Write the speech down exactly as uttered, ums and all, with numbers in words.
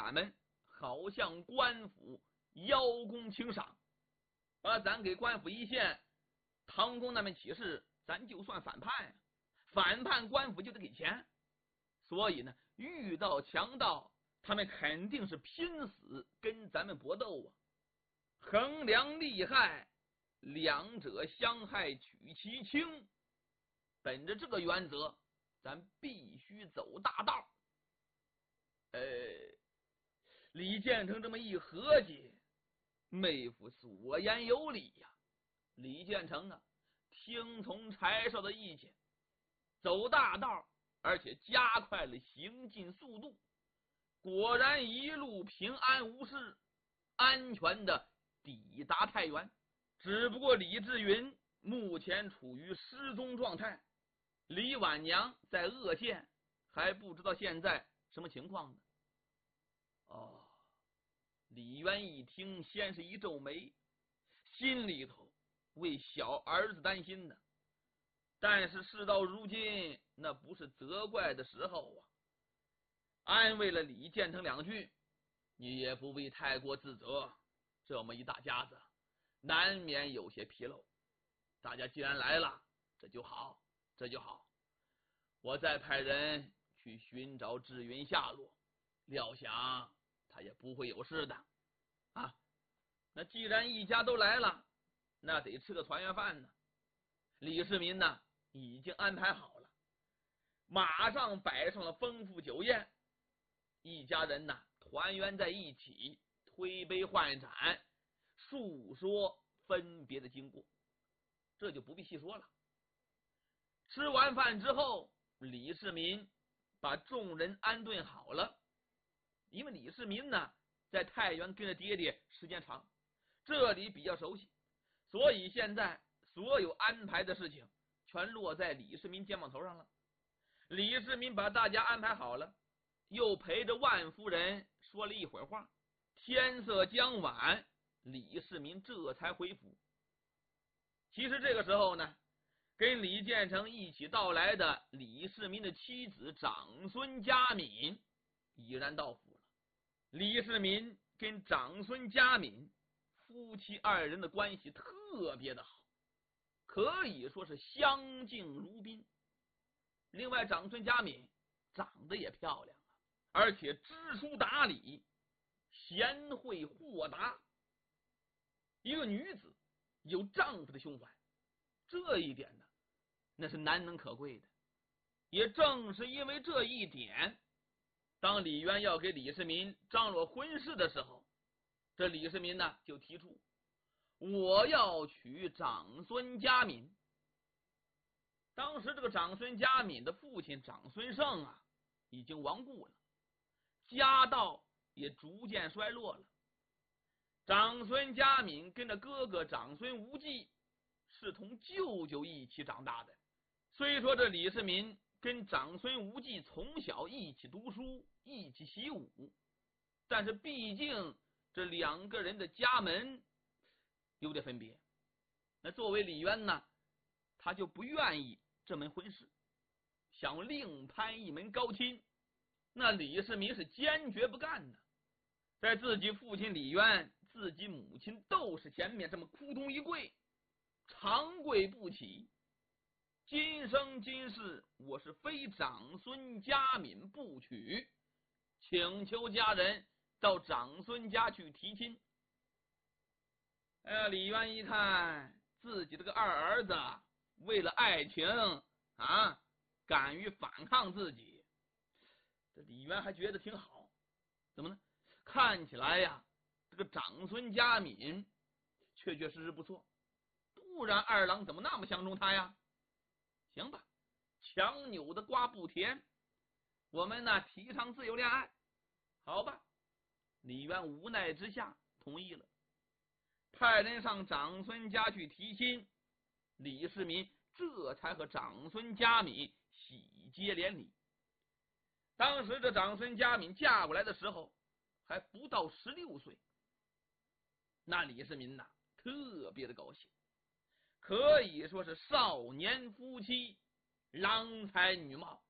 咱们好向官府邀功请赏，啊，咱给官府一献，唐公那边起事，咱就算反叛啊，反叛官府就得给钱。所以呢，遇到强盗，他们肯定是拼死跟咱们搏斗啊。衡量利害，两者相害取其轻。本着这个原则，咱必须走大道。呃，李建成这么一合计，妹夫所言有理呀、啊。李建成啊，听从柴少的意见，走大道，而且加快了行进速度。果然一路平安无事，安全的抵达太原。只不过李志云目前处于失踪状态，李婉娘在鄂县，还不知道现在什么情况呢。哦，李渊一听，先是一皱眉，心里头为小儿子担心呢。但是事到如今，那不是责怪的时候啊。安慰了李建成两句，你也不必太过自责，这么一大家子，难免有些纰漏。大家既然来了，这就好，这就好。我再派人去寻找志云下落，料想他也不会有事的啊。那既然一家都来了，那得吃个团圆饭呢。李世民呢，已经安排好了，马上摆上了丰富酒宴，一家人呢团圆在一起，推杯换盏，述说分别的经过，这就不必细说了。吃完饭之后，李世民把众人安顿好了。因为李世民呢在太原跟着爹爹时间长，这里比较熟悉，所以现在所有安排的事情全落在李世民肩膀头上了。李世民把大家安排好了，又陪着万夫人说了一会儿话。天色将晚，李世民这才回府。其实这个时候呢，跟李建成一起到来的李世民的妻子长孙嘉敏已然到府了。李世民跟长孙嘉敏夫妻二人的关系特别的好，可以说是相敬如宾。另外长孙嘉敏长得也漂亮啊，而且知书达理，贤惠豁达。一个女子有丈夫的胸怀，这一点呢那是难能可贵的。也正是因为这一点，当李渊要给李世民张罗婚事的时候，这李世民呢就提出，我要娶长孙嘉敏。当时这个长孙嘉敏的父亲长孙晟啊已经亡故了，家道也逐渐衰落了。长孙嘉敏跟着哥哥长孙无忌是同舅舅一起长大的。虽说这李世民跟长孙无忌从小一起读书，一起习武，但是毕竟这两个人的家门有点分别。那作为李渊呢，他就不愿意这门婚事，想另攀一门高亲。那李世民是坚决不干的，在自己父亲李渊、自己母亲窦氏前面这么扑通一跪，长跪不起。今生今世，我是非长孙嘉敏不娶，请求家人到长孙家去提亲。哎呀，李渊一看自己这个二儿子为了爱情啊，敢于反抗自己，这李渊还觉得挺好。怎么呢？看起来呀，这个长孙嘉敏确确实实不错，不然二郎怎么那么相中他呀？行吧，强扭的瓜不甜，我们呢提倡自由恋爱，好吧。李渊无奈之下同意了，派人上长孙家去提亲。李世民这才和长孙嘉敏喜结连理。当时这长孙嘉敏嫁过来的时候还不到十六岁，那李世民呐特别的高兴，可以说是少年夫妻，郎才女貌。